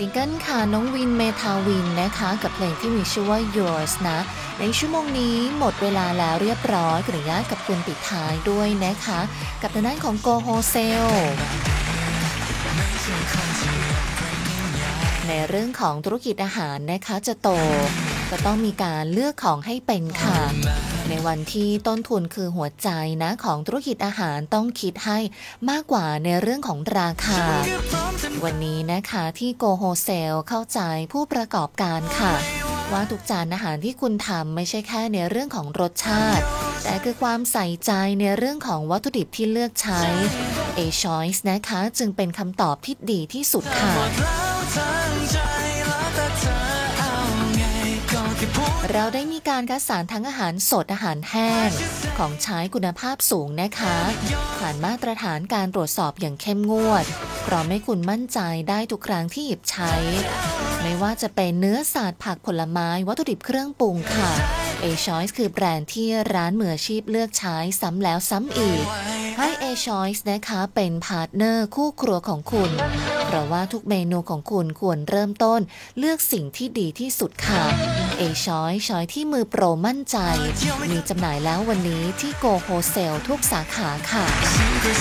ซิงเกิลค่ะน้องวินเมทาวินนะคะกับเพลงที่มีชื่อว่า Yours นะในชั่วโมงนี้หมดเวลาแล้วเรียบร้อยขออนุญาตกับคุณปิดท้ายด้วยนะคะกับทางด้านของ Go Wholesale ในเรื่องของธุรกิจอาหารนะคะจะโตก็ต้องมีการเลือกของให้เป็นค่ะในวันที่ต้นทุนคือหัวใจนะของธุรกิจอาหารต้องคิดให้มากกว่าในเรื่องของราคาวันนี้นะคะที่ Go Wholesale เข้าใจผู้ประกอบการค่ะว่าทุกจานอาหารที่คุณทำไม่ใช่แค่ในเรื่องของรสชาติแต่คือความใส่ใจในเรื่องของวัตถุดิบที่เลือกใช้ A-Choice นะคะจึงเป็นคำตอบที่ดีที่สุดค่ะเราได้มีการคัดสรรทั้งอาหารสดอาหารแห้งของใช้คุณภาพสูงนะคะผ่านมาตรฐานการตรวจสอบอย่างเข้มงวดพร้อมให้คุณมั่นใจได้ทุกครั้งที่หยิบใช้ไม่ว่าจะเป็นเนื้อสัตว์ผักผลไม้วัตถุดิบเครื่องปรุงค่ะ A-Choice คือแบรนด์ที่ร้านมืออาชีพเลือกใช้ซ้ำแล้วซ้ำอีกให้ A-Choice นะคะเป็นพาร์ทเนอร์คู่ครัวของคุณเพราะว่าทุกเมนูของคุณควรเริ่มต้นเลือกสิ่งที่ดีที่สุดค่ะ A-Choice ช้อยที่มือโปรมั่นใจมีจำหน่ายแล้ววันนี้ที่ Go Wholesale ทุกสาขาค่ะ